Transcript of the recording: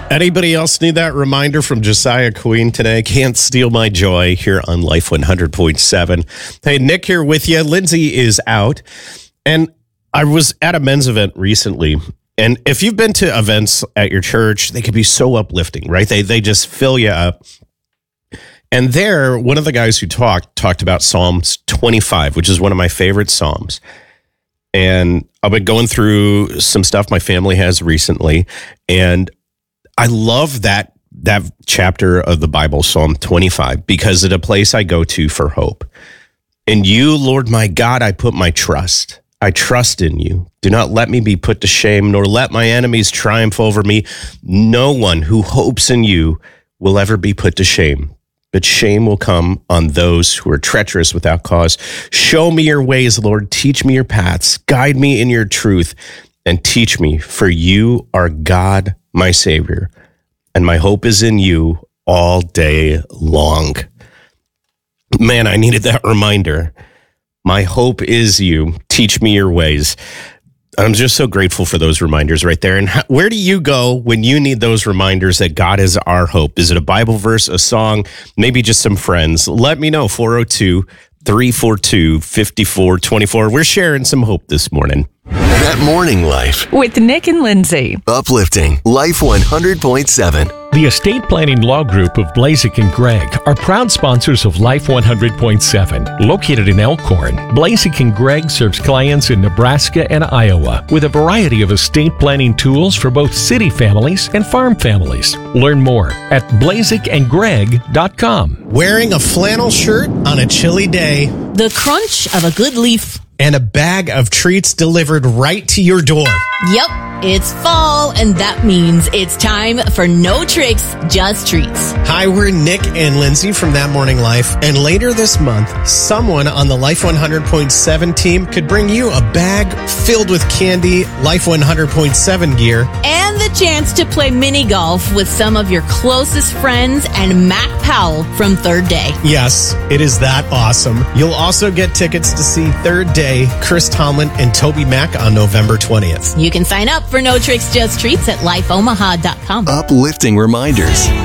Anybody else need that reminder from Josiah Queen today? Can't steal my joy here on Life 100.7. Hey, Nick here with you. Lindsay is out. And I was at a men's event recently. And if you've been to events at your church, they can be so uplifting, right? They just fill you up. And there, one of the guys who talked about Psalms 25, which is one of my favorite Psalms. And I've been going through some stuff my family has recently. And I love that chapter of the Bible, Psalm 25, because it's a place I go to for hope. In you, Lord my God, I put my trust. I trust in you. Do not let me be put to shame, nor let my enemies triumph over me. No one who hopes in you will ever be put to shame, but shame will come on those who are treacherous without cause. Show me your ways, Lord. Teach me your paths. Guide me in your truth and teach me, for you are God, my Savior, and my hope is in you all day long. Man, I needed that reminder. My hope is you. Teach me your ways. I'm just so grateful for those reminders right there. And where do you go when you need those reminders that God is our hope? Is it a Bible verse, a song, maybe just some friends? Let me know, 402-342-5424. We're sharing some hope this morning. That Morning Life with Nick and Lindsay. Uplifting Life 100.7. The Estate Planning Law Group of Blazek and Gregg are proud sponsors of Life 100.7. Located in Elkhorn, Blazek and Gregg serves clients in Nebraska and Iowa with a variety of estate planning tools for both city families and farm families. Learn more at blazekandgregg.com. Wearing a flannel shirt on a chilly day. The crunch of a good leaf. And a bag of treats delivered right to your door. Yep, it's fall, and that means it's time for No Tricks, Just Treats. Hi, we're Nick and Lindsay from That Morning Life, and later this month, someone on the Life 100.7 team could bring you a bag filled with candy, Life 100.7 gear, and the chance to play mini golf with some of your closest friends and Mac Powell from Third Day. Yes, it is that awesome. You'll also get tickets to see Third Day, Chris Tomlin, and Toby Mac on November 20th. You can sign up for No Tricks, Just Treats at lifeomaha.com. Uplifting reminders.